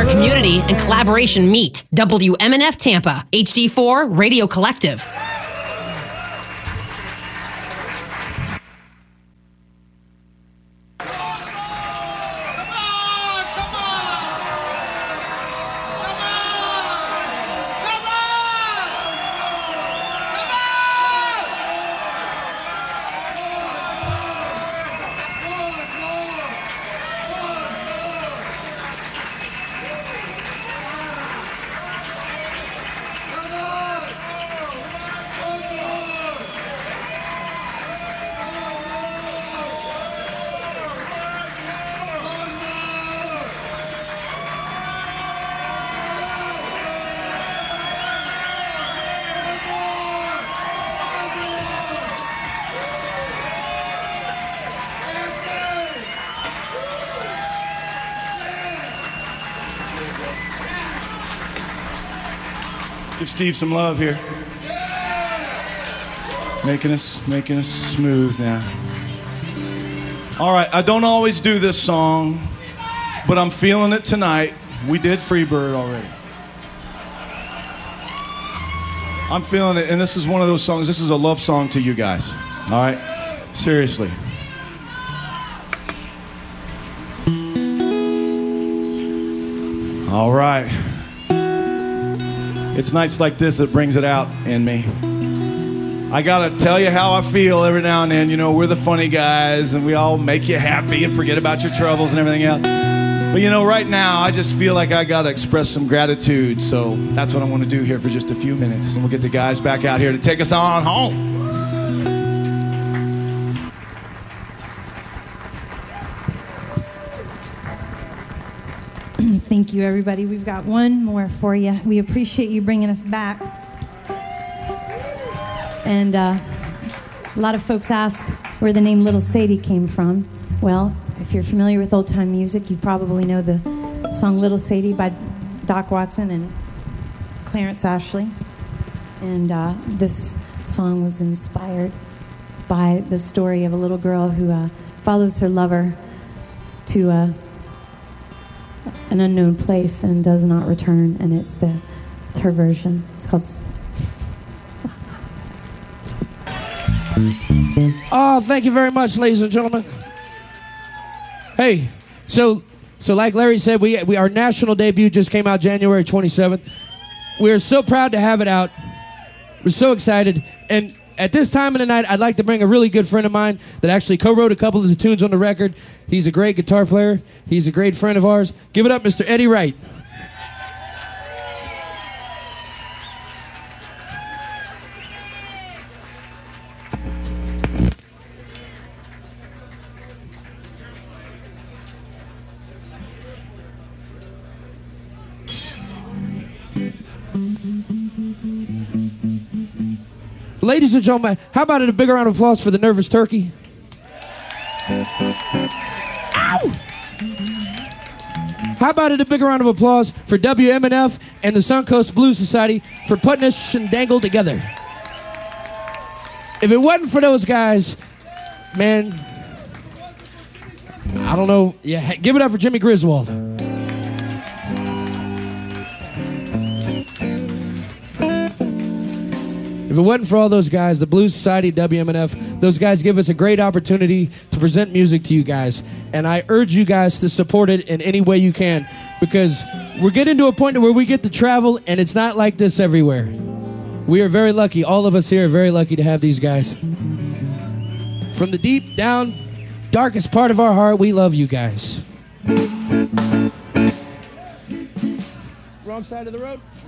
where community and collaboration meet. WMNF Tampa, HD4 Radio Collective. Give Steve some love here. Making us smooth now. All right, I don't always do this song, but I'm feeling it tonight. We did Freebird already. I'm feeling it, and this is one of those songs. This is a love song to you guys. All right? Seriously. All right. It's nights like this that brings it out in me. I gotta tell you how I feel every now and then. You know, we're the funny guys, and we all make you happy and forget about your troubles and everything else. But you know, right now, I just feel like I gotta express some gratitude. So that's what I want to do here for just a few minutes. And we'll get the guys back out here to take us on home. Thank you, everybody. We've got one more for you. We appreciate you bringing us back. And a lot of folks ask where the name Little Sadie came from. Well, if you're familiar with old-time music, you probably know the song Little Sadie by Doc Watson and Clarence Ashley. And this song was inspired by the story of a little girl who follows her lover to an unknown place and does not return, and it's her version. It's called Oh, thank you very much, ladies and gentlemen. Hey, so like Larry said, we our national debut just came out January 27th. We're so proud to have it out. We're so excited, and at this time of the night, I'd like to bring a really good friend of mine that actually co-wrote a couple of the tunes on the record. He's a great guitar player. He's a great friend of ours. Give it up, Mr. Eddie Wright. Ladies and gentlemen, how about a bigger round of applause for the Nervous Turkey? Ow! How about a bigger round of applause for WMNF and the Suncoast Blues Society for putting us shendangle together? If it wasn't for those guys, man, I don't know. Yeah, give it up for Jimmy Griswold. If it wasn't for all those guys, the Blues Society, WMNF, those guys give us a great opportunity to present music to you guys. And I urge you guys to support it in any way you can, because we're getting to a point where we get to travel, and it's not like this everywhere. We are very lucky. All of us here are very lucky to have these guys. From the deep down, darkest part of our heart, we love you guys. Wrong side of the road?